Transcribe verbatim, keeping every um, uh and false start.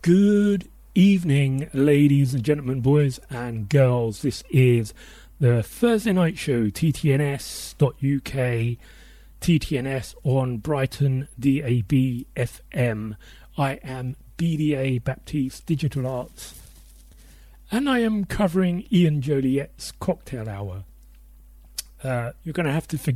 Good evening, ladies and gentlemen, boys and girls. This is the Thursday Night Show, T T N S dot U K, T T N S on Brighton D A B F M. I am B D A Baptiste Digital Arts, and I am covering Ian Joliet's Cocktail Hour. Uh, you're going to have to forgive